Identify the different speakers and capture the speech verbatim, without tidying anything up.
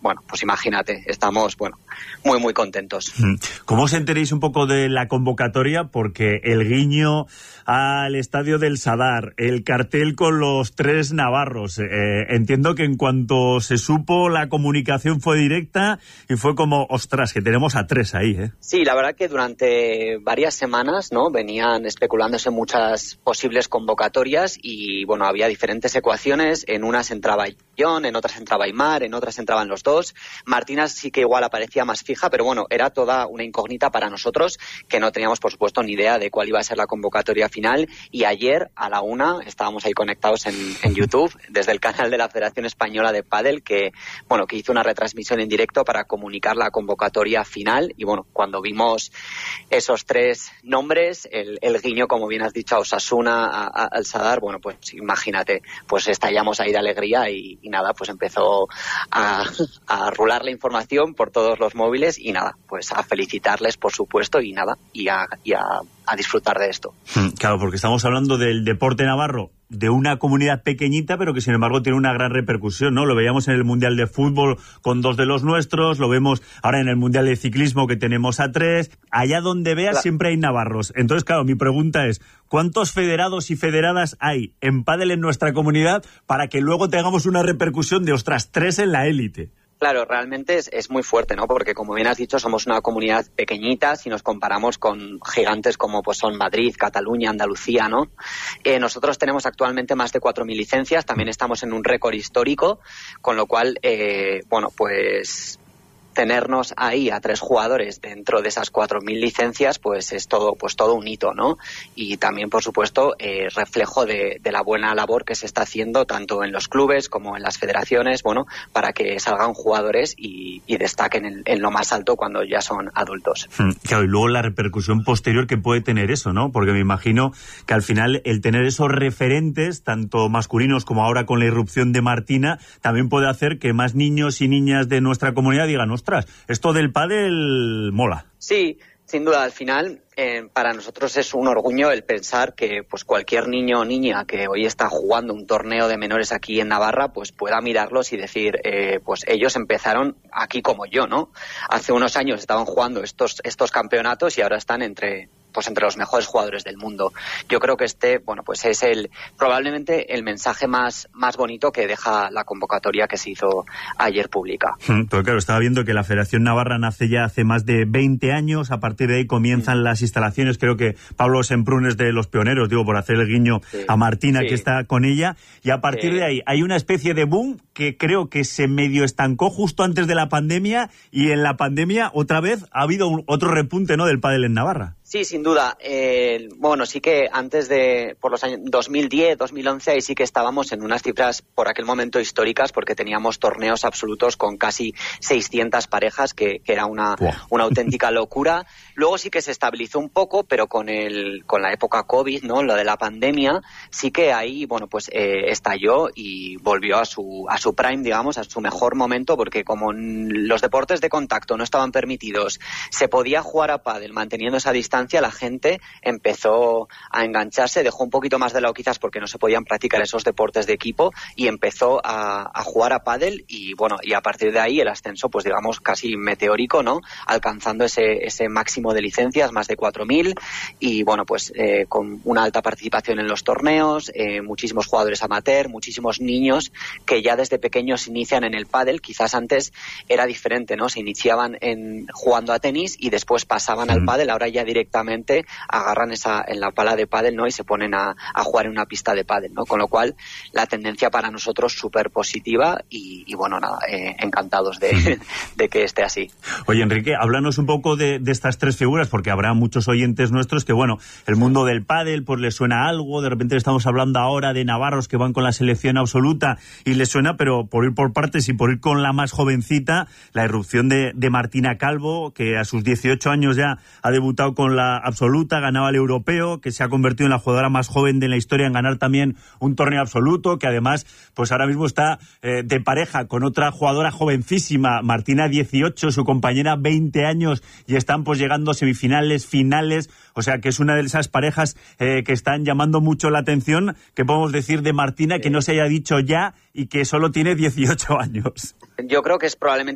Speaker 1: bueno, pues imagínate, estamos, bueno, muy, muy contentos.
Speaker 2: ¿Cómo os enteréis un poco de la convocatoria? Porque el guiño al estadio del Sadar, el cartel con los tres navarros, eh, entiendo que en cuanto se supo la comunicación fue directa y fue como, ostras, que tenemos a tres ahí, ¿eh?
Speaker 1: Sí, la verdad que durante varias semanas, ¿no?, venían especulándose muchas posibles convocatorias y, bueno, había diferentes ecuaciones. En unas entraba John, en otras entraba Aimar, en otras entraban los dos. Martina sí que igual aparecía más fija, pero bueno, era toda una incógnita para nosotros, que no teníamos, por supuesto, ni idea de cuál iba a ser la convocatoria final. Y ayer, a la una, estábamos ahí conectados en, en YouTube, desde el canal de la Federación Española de Pádel, que, bueno, que hizo una retransmisión en directo para comunicar la convocatoria final. Y bueno, cuando vimos esos tres nombres, el, el guiño, como bien has dicho, a Osasuna, a, a, al Sadar, bueno, pues imagínate, pues estallamos ahí de alegría y, y nada, pues empezó a, a rular la información por todos los móviles y nada, pues a felicitarles, por supuesto, y nada, y a, y a, a disfrutar de esto.
Speaker 2: Claro, porque estamos hablando del deporte navarro, de una comunidad pequeñita, pero que sin embargo tiene una gran repercusión, ¿no? Lo veíamos en el Mundial de Fútbol con dos de los nuestros, lo vemos ahora en el Mundial de Ciclismo que tenemos a tres. Allá donde veas claro, siempre hay navarros. Entonces, claro, mi pregunta es, ¿cuántos federados y federadas hay en pádel en nuestra comunidad para que luego tengamos una repercusión de, ostras, tres en la élite?
Speaker 1: Claro, realmente es, es muy fuerte, ¿no? Porque, como bien has dicho, somos una comunidad pequeñita si nos comparamos con gigantes como pues son Madrid, Cataluña, Andalucía, ¿no? Eh, nosotros tenemos actualmente más de cuatro mil licencias, también estamos en un récord histórico, con lo cual, eh, bueno, pues tenernos ahí a tres jugadores dentro de esas cuatro mil licencias, pues es todo, pues todo un hito, ¿no? Y también, por supuesto, eh, reflejo de, de la buena labor que se está haciendo tanto en los clubes como en las federaciones, bueno, para que salgan jugadores y, y destaquen en, en lo más alto cuando ya son adultos.
Speaker 2: Claro, y luego la repercusión posterior que puede tener eso, ¿no? Porque me imagino que al final el tener esos referentes, tanto masculinos como ahora con la irrupción de Martina, también puede hacer que más niños y niñas de nuestra comunidad digan, ostras, esto del pádel mola.
Speaker 1: Sí, sin duda, al final eh, para nosotros es un orgullo el pensar que pues cualquier niño o niña que hoy está jugando un torneo de menores aquí en Navarra pues pueda mirarlos y decir, eh, pues ellos empezaron aquí como yo, ¿no? Hace unos años estaban jugando estos, estos campeonatos y ahora están entre... pues entre los mejores jugadores del mundo. Yo creo que este, bueno, pues es el probablemente el mensaje más, más bonito que deja la convocatoria que se hizo ayer pública.
Speaker 2: Pero claro, estaba viendo que la Federación Navarra nace ya hace más de veinte años, a partir de ahí comienzan mm. las instalaciones, creo que Pablo Semprún es de los pioneros, digo, por hacer el guiño sí. a Martina, sí. que está con ella, y a partir sí. de ahí hay una especie de boom que creo que se medio estancó justo antes de la pandemia, y en la pandemia otra vez ha habido un, otro repunte, ¿no?, del pádel en Navarra.
Speaker 1: Sí, sin duda. Eh, bueno, sí que antes de, por los años dos mil diez, dos mil once, ahí sí que estábamos en unas cifras por aquel momento históricas porque teníamos torneos absolutos con casi seiscientas parejas, que, que era una, wow. una auténtica locura. Luego sí que se estabilizó un poco, pero con el, con la época COVID, ¿no?, lo de la pandemia, sí que ahí, bueno, pues eh, estalló y volvió a su, a su prime, digamos, a su mejor momento, porque como los deportes de contacto no estaban permitidos, se podía jugar a pádel manteniendo esa distancia, la gente empezó a engancharse, dejó un poquito más de lado quizás porque no se podían practicar esos deportes de equipo y empezó a, a jugar a pádel y bueno, y a partir de ahí el ascenso, pues digamos casi meteórico, ¿no?, alcanzando ese, ese máximo de licencias, más de cuatro mil, y bueno, pues eh, con una alta participación en los torneos, eh, muchísimos jugadores amateur, muchísimos niños que ya desde pequeños se inician en el pádel. Quizás antes era diferente, ¿no?, se iniciaban en jugando a tenis y después pasaban mm. al pádel, ahora ya directamente directamente agarran esa en la pala de pádel, ¿no?, y se ponen a, a jugar en una pista de pádel, ¿no? Con lo cual la tendencia para nosotros súper positiva y, y bueno, nada, eh, encantados de, de que esté así.
Speaker 2: Oye, Enrique, háblanos un poco de, de estas tres figuras, porque habrá muchos oyentes nuestros que, bueno, el mundo del pádel pues les suena algo, de repente estamos hablando ahora de navarros que van con la selección absoluta y les suena, pero por ir por partes y por ir con la más jovencita, la irrupción de, de Martina Calvo, que a sus dieciocho años ya ha debutado con la absoluta, ganaba el europeo, que se ha convertido en la jugadora más joven de la historia en ganar también un torneo absoluto, que además pues ahora mismo está eh, de pareja con otra jugadora jovencísima, Martina dieciocho, su compañera veinte años, y están pues llegando a semifinales, finales, o sea que es una de esas parejas eh, que están llamando mucho la atención. ¿Qué podemos decir de Martina que no se haya dicho ya y que solo tiene dieciocho años?
Speaker 1: Yo creo que es probablemente